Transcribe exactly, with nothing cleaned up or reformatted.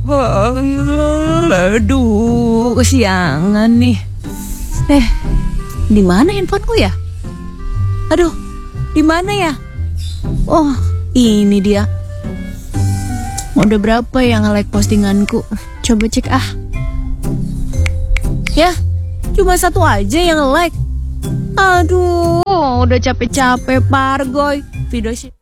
Aduh, kesiangan nih. Eh, di mana handphoneku ya? Aduh, di mana ya? Oh, ini dia. Udah berapa yang nge-like postinganku? Coba cek ah. Ya, cuma satu aja yang nge-like. Aduh, udah capek-capek Pargoy. Video